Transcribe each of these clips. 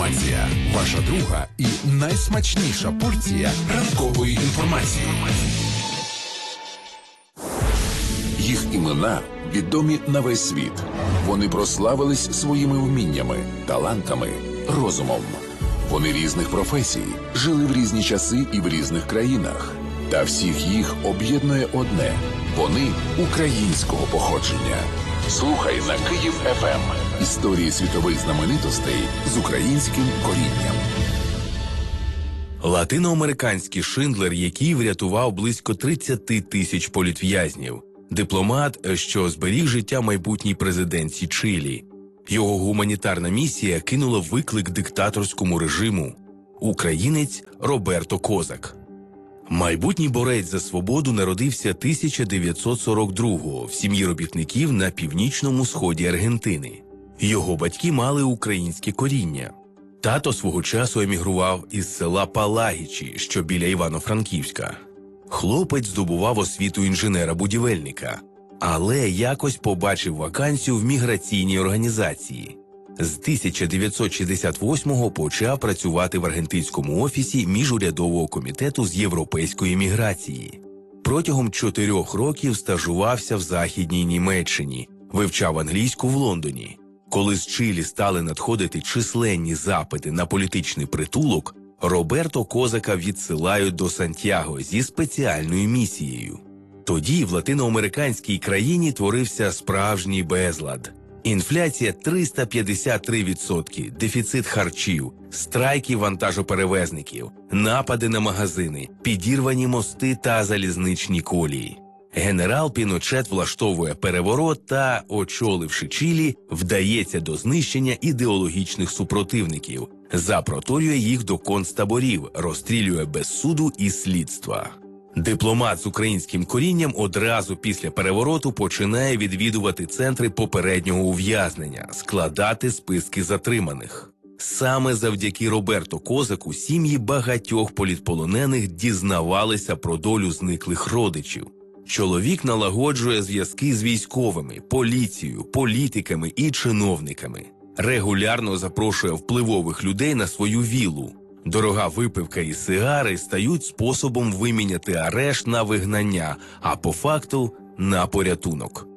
інформація. Ваша друга і найсмачніша порція ранкової інформації. Їх імена відомі на весь світ. Вони прославились своїми вміннями, талантами, розумом. Вони різних професій, жили в різні часи і в різних країнах. Та всіх їх об'єднує одне – вони українського походження. Слухай на Київ ФМ. Історії світових знаменитостей з українським корінням. Латиноамериканський Шиндлер, який врятував близько 30 тисяч політв'язнів. Дипломат, що зберіг життя майбутній президентці Чилі. Його гуманітарна місія кинула виклик диктаторському режиму. Українець Роберто Козак. Майбутній борець за свободу народився 1942-го в сім'ї робітників на північному сході Аргентини. Його батьки мали українське коріння. Тато свого часу емігрував із села Палагічі, що біля Івано-Франківська. Хлопець здобував освіту інженера-будівельника, але якось побачив вакансію в міграційній організації. З 1968-го почав працювати в аргентинському офісі Міжурядового комітету з європейської міграції. Протягом 4 років стажувався в Західній Німеччині, вивчав англійську в Лондоні. Коли з Чилі стали надходити численні запити на політичний притулок, Роберто Козака відсилають до Сантьяго зі спеціальною місією. Тоді в латиноамериканській країні творився справжній безлад. Інфляція 353%, дефіцит харчів, страйки вантажоперевезників, напади на магазини, підірвані мости та залізничні колії. Генерал Піночет влаштовує переворот та, очоливши Чилі, вдається до знищення ідеологічних супротивників, запроторює їх до концтаборів, розстрілює без суду і слідства. Дипломат з українським корінням одразу після перевороту починає відвідувати центри попереднього ув'язнення, складати списки затриманих. Саме завдяки Роберто Козаку сім'ї багатьох політполонених дізнавалися про долю зниклих родичів. Чоловік налагоджує зв'язки з військовими, поліцією, політиками і чиновниками. Регулярно запрошує впливових людей на свою віллу. Дорога випивка і сигари стають способом виміняти арешт на вигнання, а по факту – на порятунок.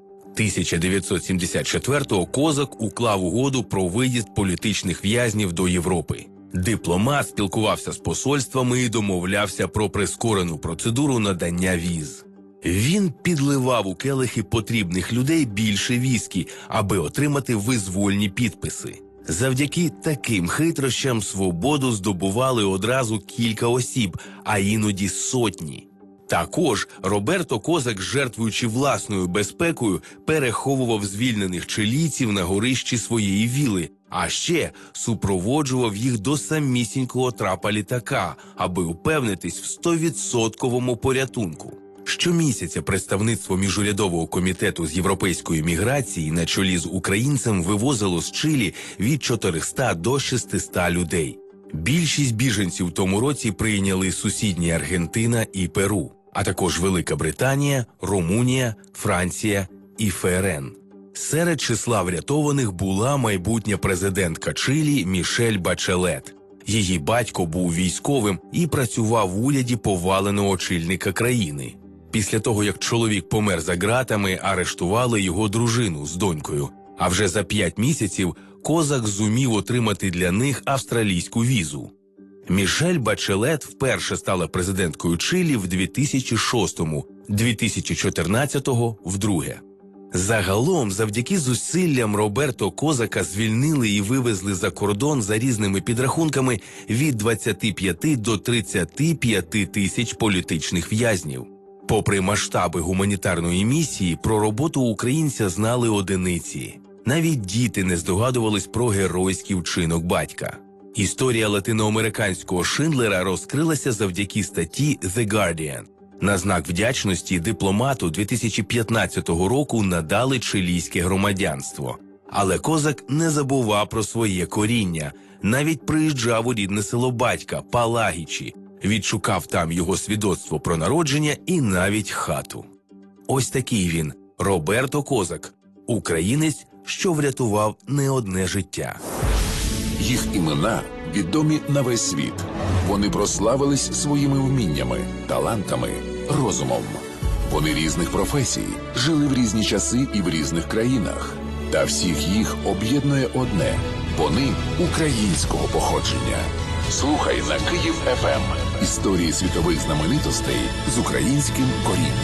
1974-го Козак уклав угоду про виїзд політичних в'язнів до Європи. Дипломат спілкувався з посольствами і домовлявся про прискорену процедуру надання віз. Він підливав у келихи потрібних людей більше віскі, аби отримати визвольні підписи. Завдяки таким хитрощам свободу здобували одразу кілька осіб, а іноді сотні. Також Роберто Козак, жертвуючи власною безпекою, переховував звільнених чилійців на горищі своєї віли, а ще супроводжував їх до самісінького трапа літака, аби упевнитись в 100% порятунку. Щомісяця представництво Міжурядового комітету з європейської міграції на чолі з українцем вивозило з Чилі від 400 до 600 людей. Більшість біженців в тому році прийняли сусідні Аргентина і Перу, а також Велика Британія, Румунія, Франція і ФРН. Серед числа врятованих була майбутня президентка Чилі Мішель Бачелет. Її батько був військовим і працював в уряді поваленого очільника країни. Після того, як чоловік помер за ґратами, арештували його дружину з донькою. А вже за 5 місяців Козак зумів отримати для них австралійську візу. Мішель Бачелет вперше стала президенткою Чилі в 2006-му, 2014-го – вдруге. Загалом, завдяки зусиллям Роберто Козака звільнили і вивезли за кордон за різними підрахунками від 25 до 35 тисяч політичних в'язнів. Попри масштаби гуманітарної місії, про роботу українця знали одиниці. Навіть діти не здогадувались про геройський вчинок батька. Історія латиноамериканського Шиндлера розкрилася завдяки статті «The Guardian». На знак вдячності дипломату 2015 року надали чилійське громадянство. Але Козак не забував про своє коріння. Навіть приїжджав у рідне село батька – Палагічі. Відшукав там його свідоцтво про народження і навіть хату. Ось такий він – Роберто Козак. Українець, що врятував не одне життя. Їх імена відомі на весь світ. Вони прославились своїми вміннями, талантами, розумом. Вони різних професій, жили в різні часи і в різних країнах. Та всіх їх об'єднує одне – вони українського походження. Слухай на Київ ФМ. Історії світових знаменитостей з українським корінням.